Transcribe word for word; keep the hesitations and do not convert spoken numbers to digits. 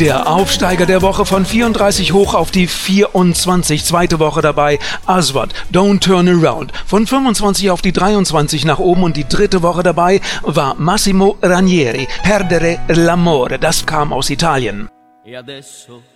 Der Aufsteiger der Woche von vierunddreißig hoch auf die vierundzwanzig. Zweite Woche dabei Aswad, Don't Turn Around. Von fünfundzwanzig auf die dreiundzwanzig nach oben und die dritte Woche dabei war Massimo Ranieri, Perdere l'amore. Das kam aus Italien. E adesso